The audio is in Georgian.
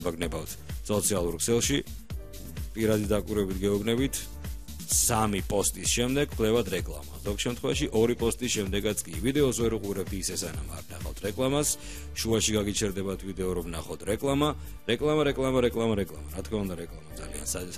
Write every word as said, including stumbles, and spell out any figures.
გაგნებავთ სოციალურ ქსელში პირადი დაკვირვებით გეუბნებით სამი პოსტის შემდეგ ვქლებათ რეკლამა. ზოგ შემთხვევაში ორი პოსტის შემდეგაც კი ვიდეოს ვერ უყურებთ ისე სანამ არ ნახავთ რეკლამას, შუაში გაგიჩერდებათ ვიდეო რომ ნახოთ რეკლამა, რეკლამა, რეკლამა, რეკლამა, რეკლამა. რა თქმა უნდა რეკლამა ძალიან